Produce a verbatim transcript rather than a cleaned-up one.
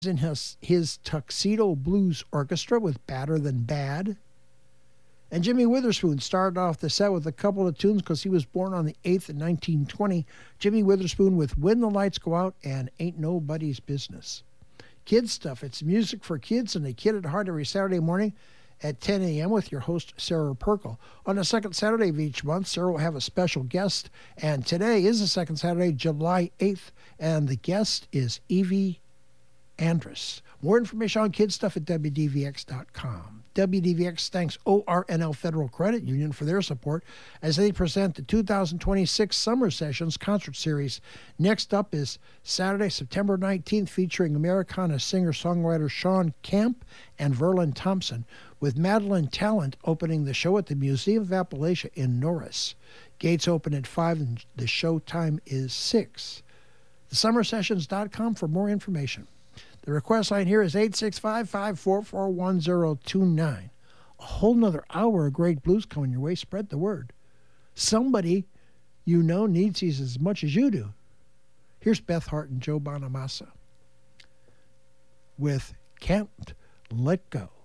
in his, his Tuxedo Blues Orchestra with Badder Than Bad. And Jimmy Witherspoon started off the set with a couple of tunes because he was born on the eighth in nineteen twenty. Jimmy Witherspoon with When the Lights Go Out and Ain't Nobody's Business. Kids stuff. It's music for kids and a kid at heart every Saturday morning at ten a.m. with your host, Sarah Perkle. On the second Saturday of each month, Sarah will have a special guest. And today is the second Saturday, July eighth, and the guest is Evie Andrus. More information on kids stuff at W D V X dot com. W D V X thanks O R N L Federal Credit Union for their support as they present the two thousand twenty-six Summer Sessions Concert Series. Next up is Saturday, September nineteenth, featuring Americana singer-songwriter Sean Camp and Verlin Thompson, with Madeline Talent opening the show at the Museum of Appalachia in Norris. Gates open at five and the show time is six. the summer sessions dot com for more information. The request line here is eight six five, five four four, one zero two nine. A whole nother hour of great blues coming your way. Spread the word. Somebody you know needs these as much as you do. Here's Beth Hart and Joe Bonamassa with Can't Let Go.